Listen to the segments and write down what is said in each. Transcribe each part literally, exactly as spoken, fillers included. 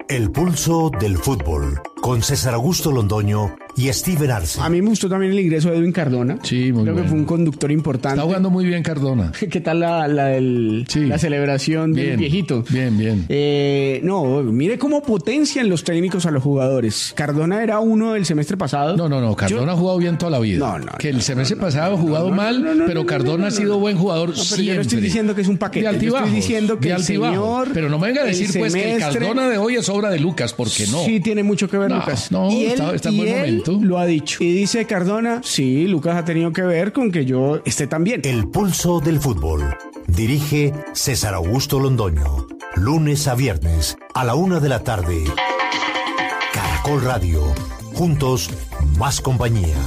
El pulso del fútbol, con César Augusto Londoño y Steven Arce. A mí me gustó también el ingreso de Edwin Cardona. Sí, muy Creo bueno. que fue un conductor importante. Está jugando muy bien Cardona. ¿Qué tal la, la, del, Sí. la celebración del Bien, viejito? bien, bien. Eh, no, mire cómo potencian los técnicos a los jugadores. Cardona era uno del semestre pasado. No, no, no, Cardona Yo- ha jugado bien toda la vida. No, no, que el no, semestre no, no, pasado ha jugado no, no, mal, no, no, pero no, Cardona no, no, ha sido no. buen jugador No, pero siempre. yo no estoy diciendo que es un paquete. De Yo estoy altibajos, diciendo que de el altibajos. señor, Pero no me venga a el decir pues que el semestre- Cardona de hoy es obra de Lucas, porque no. Sí, tiene mucho que ver, No, Lucas. no, y él, está- está en y buen él momento. lo ha dicho. Y dice Cardona, sí, Lucas ha tenido que ver con que yo esté tan bien. El pulso del fútbol. Dirige César Augusto Londoño. Lunes a viernes, a la una de la tarde. Caracol Radio. Juntos, más compañía.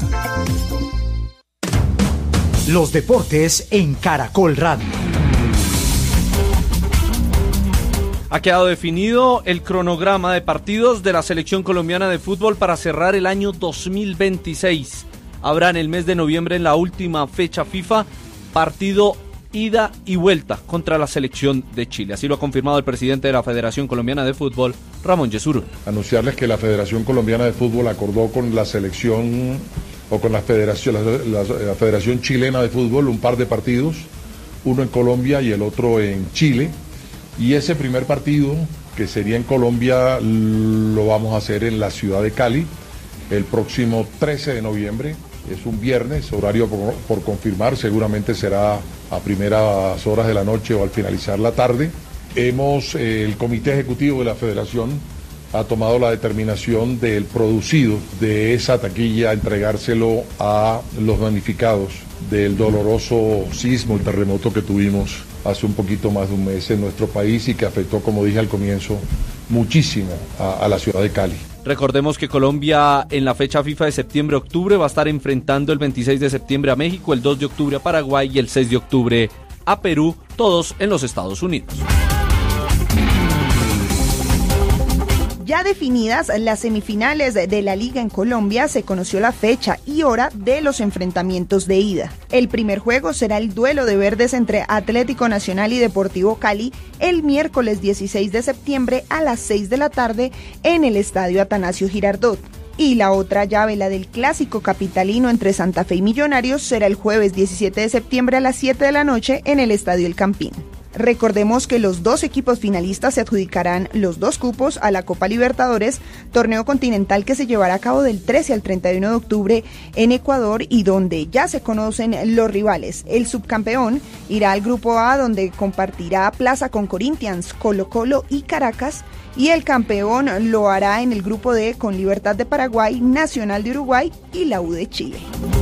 Los deportes en Caracol Radio. Ha quedado definido el cronograma de partidos de la selección colombiana de fútbol para cerrar el año dos mil veintiséis. Habrá en el mes de noviembre, en la última fecha FIFA, partido ida y vuelta contra la selección de Chile. Así lo ha confirmado el presidente de la Federación Colombiana de Fútbol, Ramón Yesurún. Anunciarles que la Federación Colombiana de Fútbol acordó con la selección o con la Federación, la, la- la Federación Chilena de Fútbol un par de partidos, uno en Colombia y el otro en Chile. Y ese primer partido, que sería en Colombia, lo vamos a hacer en la ciudad de Cali el próximo trece de noviembre. Es un viernes, horario por, por confirmar, seguramente será a primeras horas de la noche o al finalizar la tarde. Hemos, eh, el Comité Ejecutivo de la Federación ha tomado la determinación del producido de esa taquilla, entregárselo a los damnificados del doloroso sismo y terremoto que tuvimos hace un poquito más de un mes en nuestro país y que afectó, como dije al comienzo, muchísimo a, a la ciudad de Cali. Recordemos que Colombia en la fecha FIFA de septiembre-octubre va a estar enfrentando el veintiséis de septiembre a México, el dos de octubre a Paraguay y el seis de octubre a Perú, todos en los Estados Unidos. Ya definidas las semifinales de la Liga en Colombia, se conoció la fecha y hora de los enfrentamientos de ida. El primer juego será el duelo de verdes entre Atlético Nacional y Deportivo Cali el miércoles dieciséis de septiembre a las seis de la tarde en el Estadio Atanasio Girardot. Y la otra llave, la del clásico capitalino entre Santa Fe y Millonarios, será el jueves diecisiete de septiembre a las siete de la noche en el Estadio El Campín. Recordemos que los dos equipos finalistas se adjudicarán los dos cupos a la Copa Libertadores, torneo continental que se llevará a cabo del trece al treinta y uno de octubre en Ecuador y donde ya se conocen los rivales. El subcampeón irá al grupo A, donde compartirá plaza con Corinthians, Colo-Colo y Caracas, y el campeón lo hará en el grupo D con Libertad de Paraguay, Nacional de Uruguay y la U de Chile.